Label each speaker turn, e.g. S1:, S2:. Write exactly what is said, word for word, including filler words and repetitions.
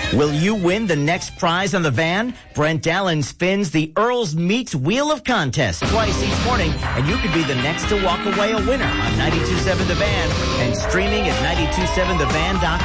S1: Will you win the next prize on the van? Brent Allen spins the Earl's Meats Wheel of Contest twice each morning, and you could be the next to walk away a winner on ninety-two point seven The Van and streaming at ninety two seven the van dot com.